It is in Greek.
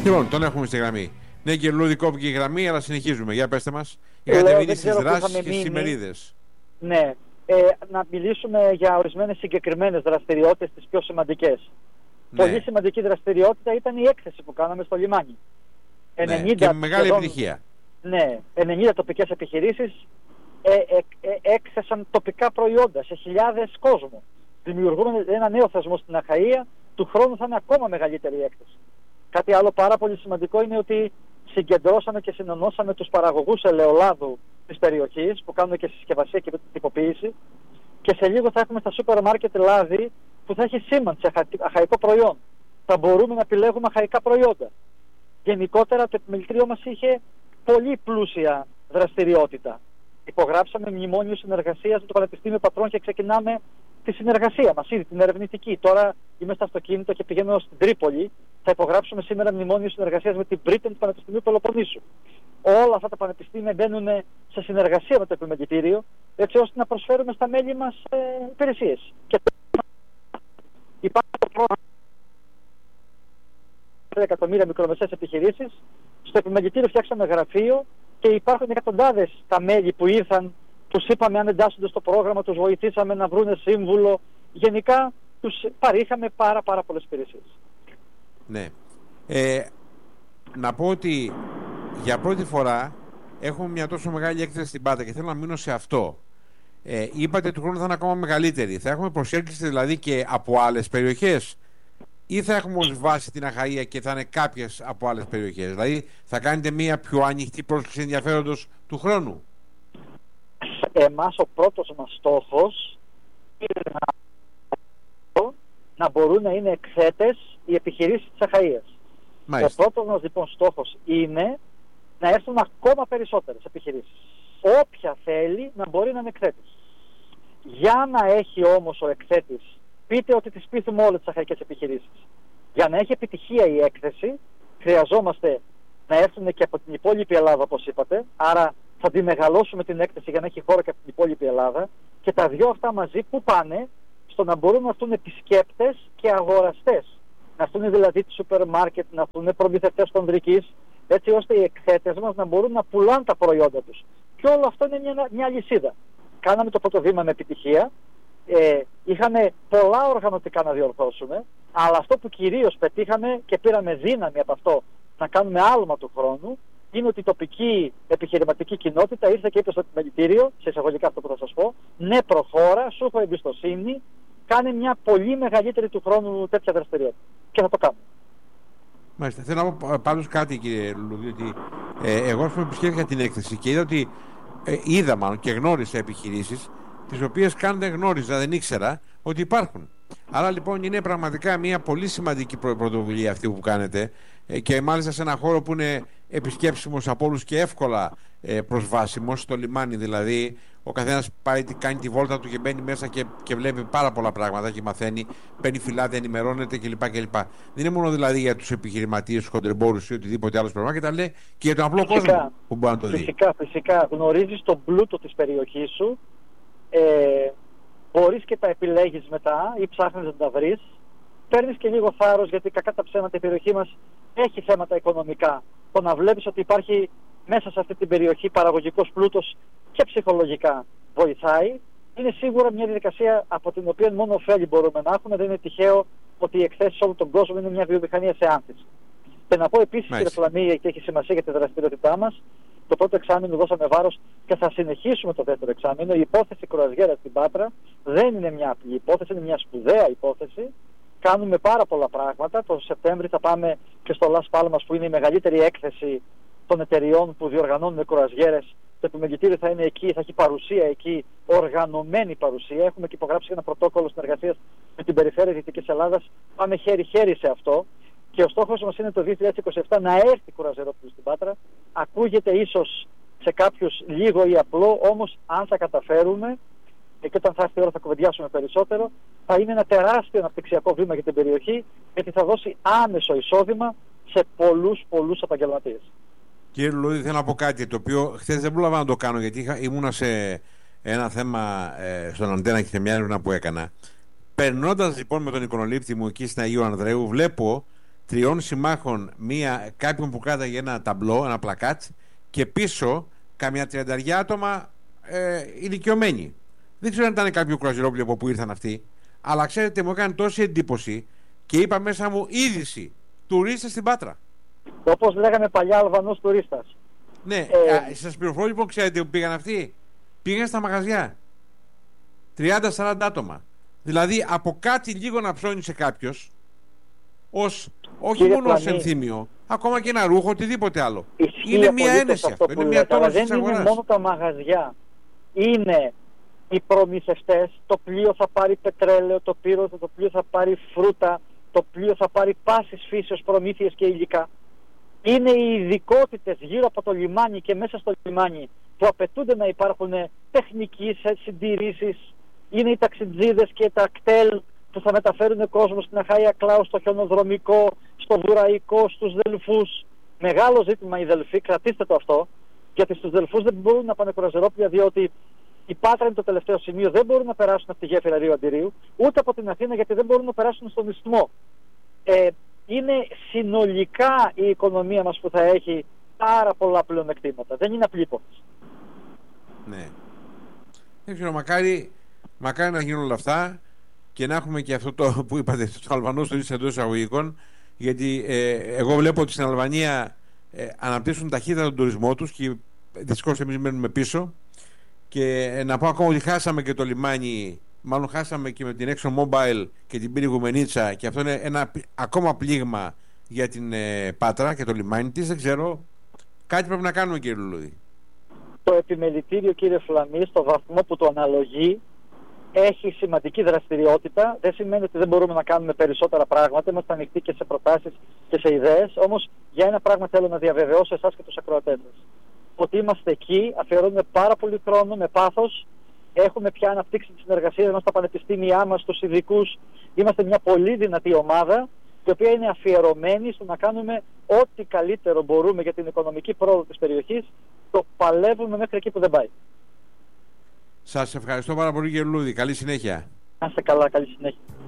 Λοιπόν, τον έχουμε στη γραμμή. Ναι, κύριε Λούδη, κόπηκε η γραμμή, αλλά συνεχίζουμε. Για πέστε μας. Είχατε μείνει στις δράσεις και στις ημερίδες. Ναι. Να μιλήσουμε για ορισμένες συγκεκριμένες δραστηριότητες, τις πιο σημαντικές. Ναι. Πολύ σημαντική δραστηριότητα ήταν η έκθεση που κάναμε στο λιμάνι. Ναι, 90 και με μεγάλη επιτυχία. Ναι, 90 τοπικές επιχειρήσεις έκθεσαν τοπικά προϊόντα σε χιλιάδες κόσμο. Δημιουργούμε ένα νέο θεσμό στην Αχαΐα, του χρόνου θα είναι ακόμα μεγαλύτερη η έκθεση. Κάτι άλλο πάρα πολύ σημαντικό είναι ότι συγκεντρώσαμε και συνενώσαμε τους παραγωγούς ελαιολάδου της περιοχής που κάνουν και συσκευασία και τυποποίηση, και σε λίγο θα έχουμε στα σούπερ μάρκετ λάδι που θα έχει σήμανση αχαϊκό προϊόν. Θα μπορούμε να επιλέγουμε αχαϊκά προϊόντα. Γενικότερα το επιμελητήριο μας είχε πολύ πλούσια δραστηριότητα. Υπογράψαμε μνημόνιο συνεργασίας με το Πανεπιστήμιο Πατρών και ξεκινάμε τη συνεργασία μας ήδη, την ερευνητική. Τώρα είμαι στο αυτοκίνητο και πηγαίνω στην Τρίπολη. Θα υπογράψουμε σήμερα μνημόνιο συνεργασίας με την Μπρίτεν του Πανεπιστημίου Πελοποννήσου. Όλα αυτά τα πανεπιστήμια μπαίνουν σε συνεργασία με το επιμελητήριο, έτσι ώστε να προσφέρουμε στα μέλη μας υπηρεσίες. Και υπάρχει το πρόγραμμα 3 εκατομμύρια μικρομεσαίες επιχειρήσεις. Στο επιμελητήριο φτιάξαμε γραφείο και υπάρχουν εκατοντάδες τα μέλη που ήρθαν. Τους είπαμε αν εντάσσονται στο πρόγραμμα, τους βοηθήσαμε να βρουν σύμβουλο. Γενικά τους παρήχαμε πάρα πολλές υπηρεσίες. Ναι. Να πω ότι για πρώτη φορά έχουμε μια τόσο μεγάλη έκθεση στην Πάτρα και θέλω να μείνω σε αυτό. Είπατε του χρόνου θα είναι ακόμα μεγαλύτερη. Θα έχουμε προσέλκυση δηλαδή και από άλλες περιοχές, ή θα έχουμε ως βάση την Αχαΐα και θα είναι κάποιες από άλλες περιοχές? Δηλαδή θα κάνετε μια πιο ανοιχτή πρόσκληση ενδιαφέροντος του χρόνου? Εμάς ο πρώτος μας στόχος είναι να μπορούν να είναι εκθέτες οι επιχειρήσεις της Αχαΐας. Μάλιστα. Ο πρώτος μας λοιπόν στόχος είναι να έρθουν ακόμα περισσότερες επιχειρήσεις. Όποια θέλει να μπορεί να είναι εκθέτης. Για να έχει όμως ο εκθέτης, πείτε ότι τις πείθουμε όλες τις αχαϊκές επιχειρήσεις. Για να έχει επιτυχία η έκθεση, χρειαζόμαστε να έρθουν και από την υπόλοιπη Ελλάδα, όπως είπατε. Άρα θα τη μεγαλώσουμε την έκθεση για να έχει χώρο και από την υπόλοιπη Ελλάδα. Και τα δυο αυτά μαζί που πάνε στο να μπορούν να έρθουν επισκέπτες και αγοραστές. Να έρθουν δηλαδή τη σούπερ μάρκετ, να έρθουν προμηθευτές χονδρικής, έτσι ώστε οι εκθέτες μας να μπορούν να πουλάνε τα προϊόντα τους. Και όλο αυτό είναι μια λυσίδα. Κάναμε το πρώτο βήμα με επιτυχία. Είχαμε πολλά οργανωτικά να διορθώσουμε, αλλά αυτό που κυρίως πετύχαμε και πήραμε δύναμη από αυτό να κάνουμε άλμα του χρόνου είναι ότι η τοπική επιχειρηματική κοινότητα ήρθε και είπε στο επιμελητήριο, σε εισαγωγικά αυτό που θα σας πω, ναι, προχώρα, σου έχω εμπιστοσύνη, κάνε μια πολύ μεγαλύτερη του χρόνου τέτοια δραστηριότητα. Και θα το κάνουμε. Μάλιστα. Θέλω να πω πάντως κάτι, κύριε Λουλούδη, ότι εγώ επισκέφθηκα την έκθεση και είδα ότι είδα μάλλον και γνώρισα επιχειρήσεις τις οποίες καν δεν γνώριζα, δεν ήξερα ότι υπάρχουν. Άρα λοιπόν είναι πραγματικά μια πολύ σημαντική πρωτοβουλία αυτή που κάνετε, και μάλιστα σε ένα χώρο που είναι επισκέψιμος από όλους και εύκολα προσβάσιμος, στο λιμάνι δηλαδή. Ο καθένας πάει, κάνει τη βόλτα του και μπαίνει μέσα και βλέπει πάρα πολλά πράγματα και μαθαίνει, παίρνει φυλάδια, ενημερώνεται κλπ. Δεν είναι μόνο δηλαδή για τους επιχειρηματίες, τους χοντρεμπόρους ή οτιδήποτε άλλο πράγμα, και τα λέει και για τον απλό κόσμο που μπορεί να το δει. Φυσικά. Γνωρίζεις τον πλούτο της περιοχής σου. Μπορείς και τα επιλέγεις μετά ή ψάχνεις να τα βρεις. Παίρνεις και λίγο θάρρος, γιατί κακά τα ψέματα η περιοχή μας έχει θέματα οικονομικά. Το να βλέπεις ότι υπάρχει μέσα σε αυτή την περιοχή παραγωγικός πλούτος και ψυχολογικά βοηθάει. Είναι σίγουρα μια διαδικασία από την οποία μόνο ωφέλη μπορούμε να έχουμε. Δεν είναι τυχαίο ότι οι εκθέσεις σε όλο τον κόσμο είναι μια βιομηχανία σε άνθηση. Και να πω επίσης, κύριε Φλαμίγα, και έχει σημασία για τη δραστηριότητά μας, το πρώτο εξάμηνο δώσαμε βάρος και θα συνεχίσουμε το δεύτερο εξάμηνο. Η υπόθεση κρουαζιέρα στην Πάτρα δεν είναι μια απλή υπόθεση, είναι μια σπουδαία υπόθεση. Κάνουμε πάρα πολλά πράγματα. Το Σεπτέμβρη θα πάμε και στο Las Palmas, που είναι η μεγαλύτερη έκθεση των εταιριών που διοργανώνουν κρουαζιέρες. Το επιμελητήριο θα είναι εκεί, θα έχει παρουσία εκεί, οργανωμένη παρουσία. Έχουμε και υπογράψει ένα πρωτόκολλο συνεργασίας με την περιφέρεια Δυτικής Ελλάδας. Πάμε χέρι-χέρι σε αυτό. Και ο στόχος μας είναι το 2027 να έρθει κρουαζιερόπλοιο στην Πάτρα. Ακούγεται ίσως σε κάποιους λίγο ή απλό, όμως αν θα καταφέρουμε, και όταν θα έρθει η ώρα θα κουβεντιάσουμε περισσότερο, θα είναι ένα τεράστιο αναπτυξιακό βήμα για την περιοχή, γιατί θα δώσει άμεσο εισόδημα σε πολλούς επαγγελματίες. Κύριε Λουλούδη, θέλω να πω κάτι το οποίο χθες δεν πρόλαβα να το κάνω, γιατί ήμουνα σε ένα θέμα στον Αντένα και σε μια έρευνα που έκανα. Περνώντας λοιπόν με τον εικονολήπτη μου εκεί στην Αγίου Ανδρέου, βλέπω 3 συμμάχων, κάποιον που κράταγε ένα ταμπλό, ένα πλακάτ, και πίσω καμιά 30 άτομα ηλικιωμένοι. Δεν ξέρω αν ήταν κάποιο κρουαζιρόπλαιο από που ήρθαν αυτοί, αλλά ξέρετε, μου έκανε τόση εντύπωση και είπα μέσα μου είδηση. Τουρίστες στην Πάτρα. Όπως λέγαμε παλιά, Αλβανός τουρίστας. Ναι, σας πληροφορώ λοιπόν, ξέρετε που πήγαν αυτοί. Πήγαν στα μαγαζιά. 30-40 άτομα. Δηλαδή από κάτι λίγο να ψώνισε κάποιος, όχι μόνο ως ενθύμιο, ακόμα και ένα ρούχο, οτιδήποτε άλλο. Είναι μια ένεση αυτό. Είναι μια τόλωση της αγοράς. Δεν είναι μόνο τα μαγαζιά. Είναι οι προμηθευτές. Το πλοίο θα πάρει πετρέλαιο, το πλοίο θα πάρει φρούτα, το πλοίο θα πάρει πάσης φύσεως προμήθειες και υλικά. Είναι οι ειδικότητες γύρω από το λιμάνι και μέσα στο λιμάνι που απαιτούνται να υπάρχουν τεχνικοί συντηρήσεις. Είναι οι ταξιτζίδες και τα κτέλ που θα μεταφέρουν κόσμο στην Αχάια Κλάου, στο χιονοδρομικό, στο βουραϊκό, στους Δελφούς. Μεγάλο ζήτημα οι Δελφοί, κρατήστε το αυτό, γιατί στους Δελφούς δεν μπορούν να πάνε κρουαζιρόπλια, διότι η Πάτρα είναι το τελευταίο σημείο, δεν μπορούν να περάσουν από τη γέφυρα Ρίου Αντιρίου, ούτε από την Αθήνα, γιατί δεν μπορούν να περάσουν στον Ισθμό. Είναι συνολικά η οικονομία μας που θα έχει πάρα πολλά πλεονεκτήματα. Δεν είναι απλή υπόθεση. Ναι. Δεν ξέρω, μακάρι να γίνουν όλα αυτά και να έχουμε και αυτό το που είπατε, το Αλβανό τουρίστα εντός εισαγωγικών, γιατί εγώ βλέπω ότι στην Αλβανία αναπτύσσουν ταχύτητα τον τουρισμό τους και δυστυχώς εμείς μένουμε πίσω. Και να πω ακόμα ότι χάσαμε και το λιμάνι, μάλλον χάσαμε και με την ExxonMobil και την Πύργο Μενίτσα, και αυτό είναι ένα ακόμα πλήγμα για την Πάτρα και το λιμάνι της. Δεν ξέρω, κάτι πρέπει να κάνουμε, κύριε Λουλούδη. Το επιμελητήριο, κύριε Φλαμή, στο βαθμό που το αναλογεί, έχει σημαντική δραστηριότητα. Δεν σημαίνει ότι δεν μπορούμε να κάνουμε περισσότερα πράγματα. Είμαστε ανοιχτοί και σε προτάσεις και σε ιδέες. Όμως για ένα πράγμα θέλω να διαβεβαιώσω εσάς και τους ακροατές σας, ότι είμαστε εκεί, αφιερώνουμε πάρα πολύ χρόνο με πάθος. Έχουμε πια αναπτύξει τις συνεργασίες μας στα πανεπιστήμια μας, στους ειδικούς. Είμαστε μια πολύ δυνατή ομάδα, η οποία είναι αφιερωμένη στο να κάνουμε ό,τι καλύτερο μπορούμε για την οικονομική πρόοδο της περιοχής. Το παλεύουμε μέχρι εκεί που δεν πάει. Σας ευχαριστώ πάρα πολύ, κύριε Λουλούδη. Καλή συνέχεια. Να είστε καλά, καλή συνέχεια.